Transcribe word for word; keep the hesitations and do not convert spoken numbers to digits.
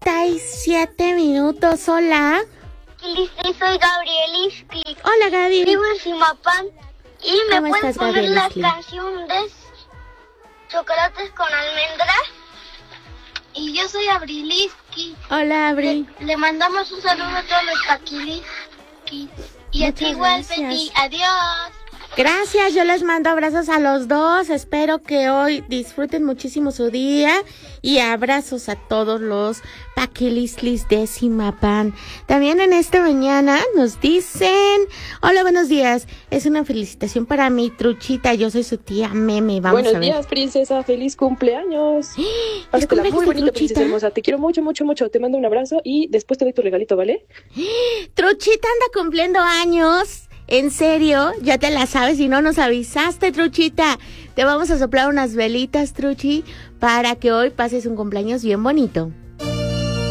treinta y siete minutos, hola. Soy Gabriel Iscli. Hola, Gaby. Vivo en Zimapán y me ¿Cómo pueden estás, poner Gabriel la Iscli? canción de Chocolates con Almendras. Y yo soy Abril Iscli. Hola, Abril. Le, le mandamos un saludo a todos los paquilis. Y a ti Muchas igual, gracias. Betty. Adiós. Gracias, yo les mando abrazos a los dos. Espero que hoy disfruten muchísimo su día. Y abrazos a todos los paquilislis de Zimapán. También en esta mañana nos dicen: hola, buenos días. Es una felicitación para mi Truchita. Yo soy su tía Meme. Vamos Buenos a ver. días, princesa. Feliz cumpleaños. Pásatela muy bonita, princesa hermosa. Te quiero mucho, mucho, mucho. Te mando un abrazo y después te doy tu regalito, ¿vale? Truchita anda cumpliendo años. ¿En serio? Ya te la sabes y no nos avisaste, Truchita. Te vamos a soplar unas velitas, Truchi, para que hoy pases un cumpleaños bien bonito.